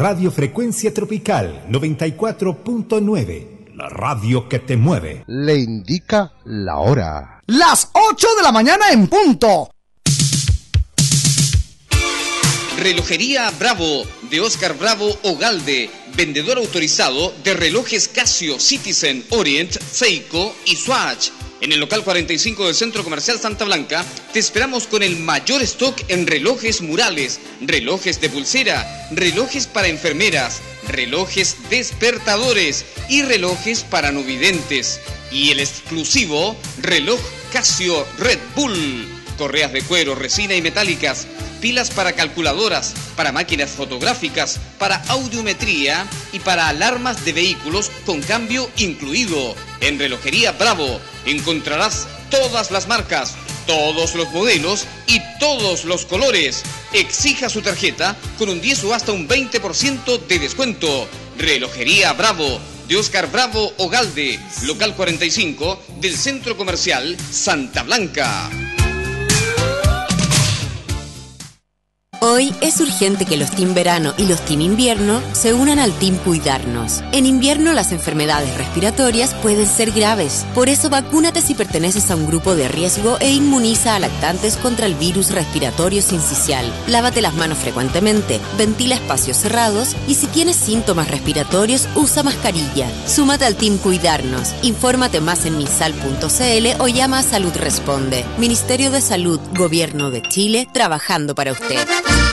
Radio Frecuencia Tropical 94.9, la radio que te mueve. Le indica la hora. Las 8 de la mañana en punto. Relojería Bravo, de Oscar Bravo Ogalde, vendedor autorizado de relojes Casio, Citizen, Orient, Seiko y Swatch. En el local 45 del Centro Comercial Santa Blanca, te esperamos con el mayor stock en relojes murales, relojes de pulsera, relojes para enfermeras, relojes despertadores y relojes para no videntes. Y el exclusivo reloj Casio Red Bull. Correas de cuero, resina y metálicas, pilas para calculadoras, para máquinas fotográficas, para audiometría y para alarmas de vehículos con cambio incluido. En Relojería Bravo encontrarás todas las marcas, todos los modelos y todos los colores. Exija su tarjeta con un 10 o hasta un 20% de descuento. Relojería Bravo, de Oscar Bravo Ogalde, local 45 del Centro Comercial Santa Blanca. Hoy es urgente que los Team Verano y los Team Invierno se unan al Team Cuidarnos. En invierno las enfermedades respiratorias pueden ser graves. Por eso vacúnate si perteneces a un grupo de riesgo e inmuniza a lactantes contra el virus respiratorio sincicial. Lávate las manos frecuentemente, ventila espacios cerrados y si tienes síntomas respiratorios usa mascarilla. Súmate al Team Cuidarnos. Infórmate más en misal.cl o llama a Salud Responde. Ministerio de Salud, Gobierno de Chile, trabajando para usted.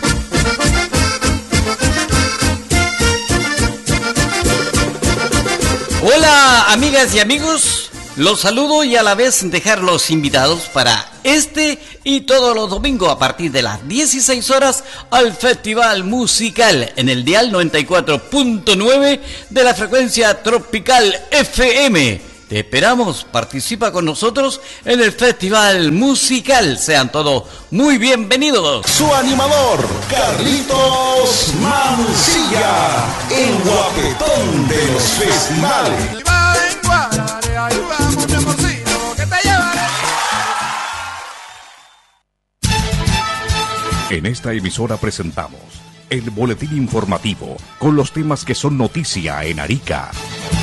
Hola amigas y amigos, los saludo y a la vez dejarlos invitados para este y todos los domingos a partir de las 16 horas al Festival Musical en el dial 94.9 de la frecuencia Tropical FM. Te esperamos, participa con nosotros en el Festival Musical. Sean todos muy bienvenidos. Su animador, Carlitos Mancilla, el guapetón de los festivales. En esta emisora presentamos el boletín informativo con los temas que son noticia en Arica.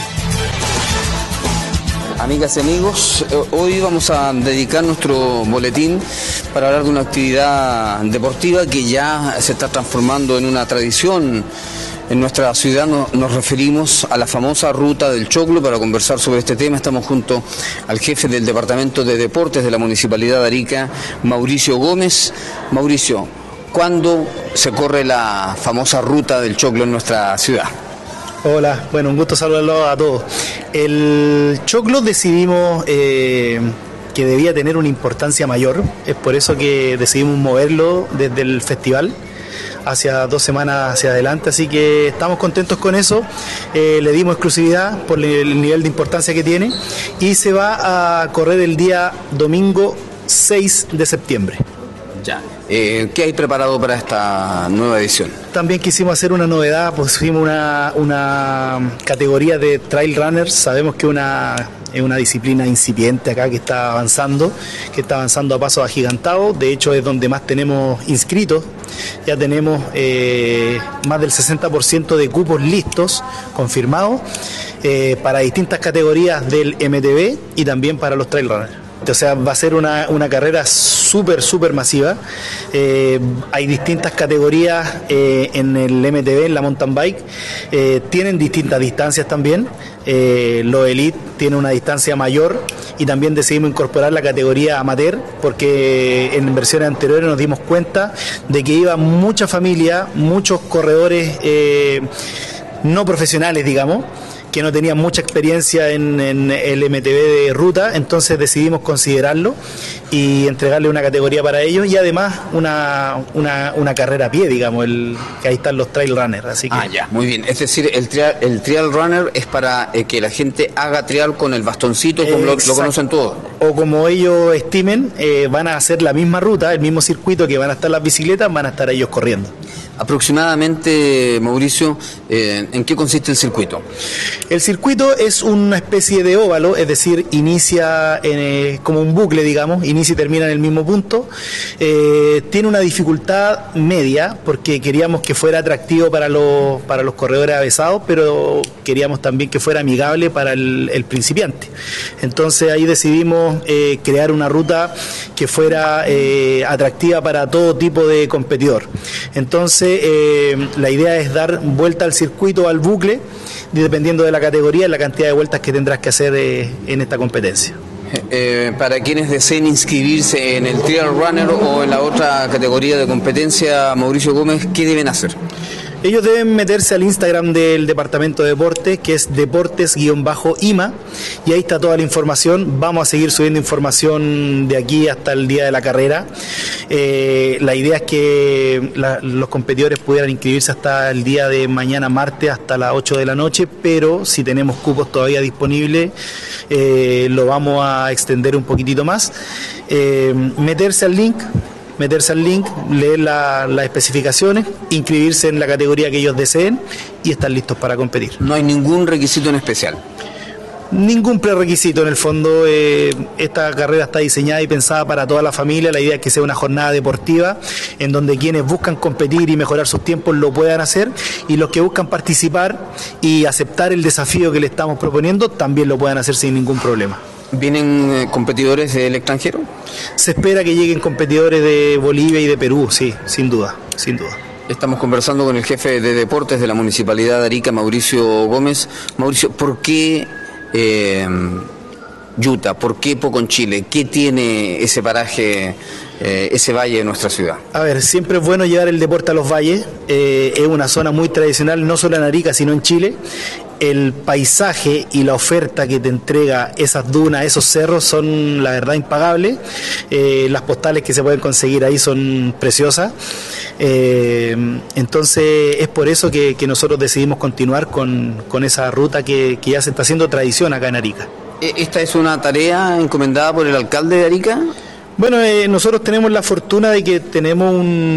Amigas y amigos, hoy vamos a dedicar nuestro boletín para hablar de una actividad deportiva que ya se está transformando en una tradición. En nuestra ciudad nos referimos a la famosa Ruta del Choclo. Para conversar sobre este tema estamos junto al jefe del Departamento de Deportes de la Municipalidad de Arica, Mauricio Gómez. Mauricio, ¿cuándo se corre la famosa Ruta del Choclo en nuestra ciudad? Hola, bueno, un gusto saludarlos a todos. El choclo decidimos que debía tener una importancia mayor, es por eso que decidimos moverlo desde el festival hacia 2 semanas hacia adelante, así que estamos contentos con eso. Le dimos exclusividad por el nivel de importancia que tiene y se va a correr el día domingo 6 de septiembre. Ya. ¿Qué hay preparado para esta nueva edición? También quisimos hacer una novedad, pusimos una categoría de trail runners. Sabemos que es una disciplina incipiente acá que está avanzando a pasos agigantados. De hecho es donde más tenemos inscritos. Ya tenemos más del 60% de cupos listos, confirmados, para distintas categorías del MTB y también para los trail runners. O sea, va a ser una carrera súper masiva. Hay distintas categorías en el MTB, en la mountain bike. Tienen distintas distancias también. Los Elite tienen una distancia mayor y también decidimos incorporar la categoría amateur porque en versiones anteriores nos dimos cuenta de que iba mucha familia, muchos corredores no profesionales, digamos, que no tenían mucha experiencia en el MTB de ruta, entonces decidimos considerarlo y entregarle una categoría para ellos y además una carrera a pie, digamos, que ahí están los trail runners. Así que... ya, muy bien. Es decir, el trail runner es para que la gente haga trial con el bastoncito, como lo conocen todos. O como ellos estimen, van a hacer la misma ruta, el mismo circuito que van a estar las bicicletas, van a estar ellos corriendo. Aproximadamente, Mauricio, ¿en qué consiste el circuito? El circuito es una especie de óvalo, es decir, inicia como un bucle, digamos, inicia y termina en el mismo punto. Tiene una dificultad media porque queríamos que fuera atractivo para los corredores avesados, pero queríamos también que fuera amigable para el principiante. Entonces ahí decidimos crear una ruta que fuera atractiva para todo tipo de competidor. Entonces la idea es dar vuelta al circuito, al bucle, dependiendo de la categoría y la cantidad de vueltas que tendrás que hacer en esta competencia. Para quienes deseen inscribirse en el Trail Runner o en la otra categoría de competencia, Mauricio Gómez, ¿qué deben hacer? Ellos deben meterse al Instagram del Departamento de Deportes, que es deportes_IMA, y ahí está toda la información. Vamos a seguir subiendo información de aquí hasta el día de la carrera. La idea es que los competidores pudieran inscribirse hasta el día de mañana martes, hasta las 8 de la noche, pero si tenemos cupos todavía disponibles, lo vamos a extender un poquitito más. Meterse al link, leer las especificaciones, inscribirse en la categoría que ellos deseen y estar listos para competir. ¿No hay ningún requisito en especial? Ningún prerequisito en el fondo. Esta carrera está diseñada y pensada para toda la familia. La idea es que sea una jornada deportiva en donde quienes buscan competir y mejorar sus tiempos lo puedan hacer, y los que buscan participar y aceptar el desafío que le estamos proponiendo también lo puedan hacer sin ningún problema. ¿Vienen competidores del extranjero? Se espera que lleguen competidores de Bolivia y de Perú, sí, sin duda, sin duda. Estamos conversando con el jefe de deportes de la Municipalidad de Arica, Mauricio Gómez. Mauricio, ¿por qué Utah? ¿Por qué Poconchile? ¿Qué tiene ese paraje, ese valle de nuestra ciudad? A ver, siempre es bueno llevar el deporte a los valles. Es una zona muy tradicional, no solo en Arica, sino en Chile. El paisaje y la oferta que te entrega esas dunas, esos cerros, son la verdad impagables. Las postales que se pueden conseguir ahí son preciosas. Entonces es por eso que nosotros decidimos continuar con esa ruta que ya se está haciendo tradición acá en Arica. ¿Esta es una tarea encomendada por el alcalde de Arica? Bueno, nosotros tenemos la fortuna de que tenemos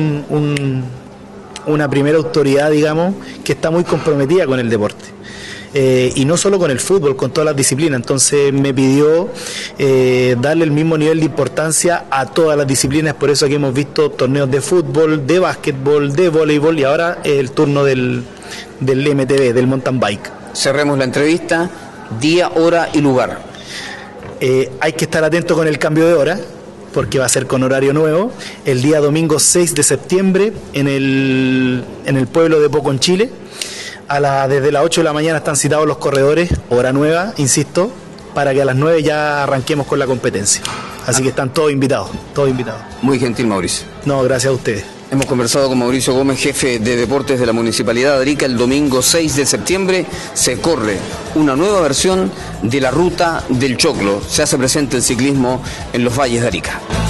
una primera autoridad, digamos, que está muy comprometida con el deporte. Y no solo con el fútbol, con todas las disciplinas. Entonces me pidió darle el mismo nivel de importancia a todas las disciplinas. Por eso aquí hemos visto torneos de fútbol, de básquetbol, de voleibol, y ahora el turno del MTB, del mountain bike. Cerremos la entrevista. Día, hora y lugar. Hay que estar atento con el cambio de hora, porque va a ser con horario nuevo. El día domingo 6 de septiembre en el pueblo de Poconchile. Desde las 8 de la mañana están citados los corredores, hora nueva, insisto, para que a las 9 ya arranquemos con la competencia. Así que están todos invitados, todos invitados. Muy gentil, Mauricio. No, gracias a ustedes. Hemos conversado con Mauricio Gómez, jefe de deportes de la Municipalidad de Arica. El domingo 6 de septiembre se corre una nueva versión de la Ruta del Choclo. Se hace presente el ciclismo en los valles de Arica.